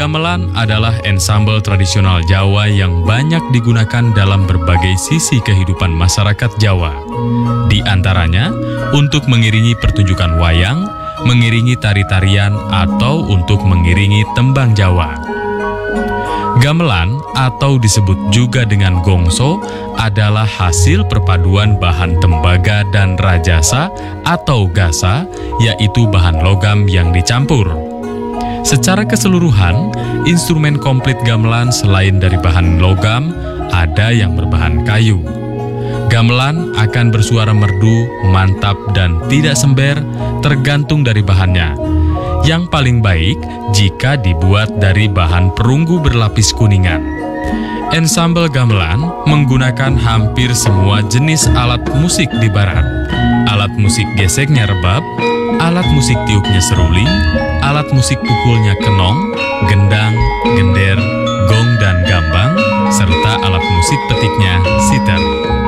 Gamelan adalah ensambel tradisional Jawa yang banyak digunakan dalam berbagai sisi kehidupan masyarakat Jawa. Di antaranya, untuk mengiringi pertunjukan wayang, mengiringi tari-tarian, atau untuk mengiringi tembang Jawa. Gamelan, atau disebut juga dengan gongso, adalah hasil perpaduan bahan tembaga dan rajasa atau gasa, yaitu bahan logam yang dicampur. Secara keseluruhan, instrumen komplit gamelan selain dari bahan logam, ada yang berbahan kayu. Gamelan akan bersuara merdu, mantap, dan tidak sember, tergantung dari bahannya. Yang paling baik jika dibuat dari bahan perunggu berlapis kuningan. Ensambel gamelan menggunakan hampir semua jenis alat musik di barat. Alat musik geseknya rebab, alat musik tiupnya seruling, alat musik pukulnya kenong, gendang, gender, gong dan gambang, serta alat musik petiknya sitar.